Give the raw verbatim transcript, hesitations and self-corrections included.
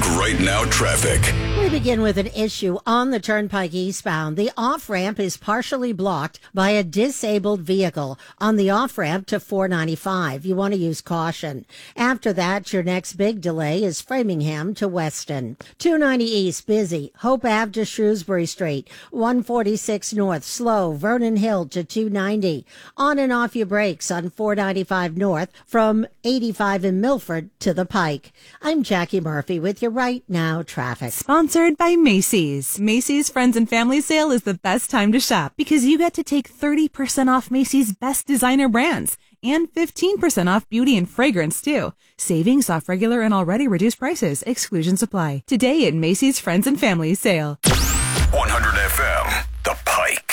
Right Now traffic. We begin with an issue on the Turnpike eastbound. The off-ramp is partially blocked by a disabled vehicle on the off-ramp to four ninety-five. You want to use caution. After that, your next big delay is Framingham to Weston. two ninety East, busy. Hope Ave to Shrewsbury Street. one forty-six North, slow. Vernon Hill to two ninety. On and off your brakes on four ninety-five North from eighty-five in Milford to the Pike. I'm Jackie Murphy with your Right Now traffic. Sponsored by Macy's. Macy's Friends and Family Sale is the best time to shop because you get to take thirty percent off Macy's best designer brands and fifteen percent off beauty and fragrance too. Savings off regular and already reduced prices. Exclusions apply. Today at Macy's Friends and Family Sale. one hundred F M, The Pike.